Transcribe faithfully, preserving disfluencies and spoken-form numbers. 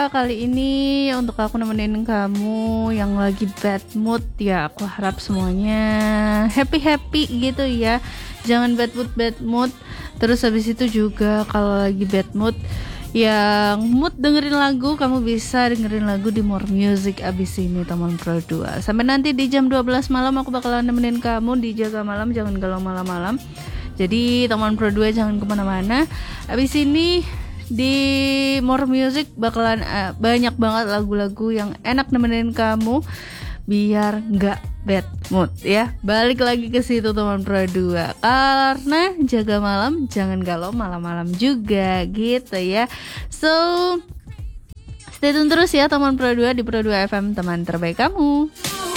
dua kali ini untuk aku nemenin kamu yang lagi bad mood ya. Aku harap semuanya happy-happy gitu ya. Jangan bad mood bad mood. Terus habis itu juga kalau lagi bad mood, yang mood dengerin lagu, kamu bisa dengerin lagu di More Music abis ini teman Pro dua. Sampai nanti di jam dua belas malam aku bakalan nemenin kamu di Jaga Malam, jangan galau malam-malam. Jadi teman Pro dua jangan kemana-mana. Abis ini di More Music bakalan uh, banyak banget lagu-lagu yang enak nemenin kamu biar nggak bad mood ya. Balik lagi ke situ teman Pro dua, karena jaga malam jangan galau malam-malam juga gitu ya. So stay tune terus ya teman Pro dua di Pro dua F M, teman terbaik kamu.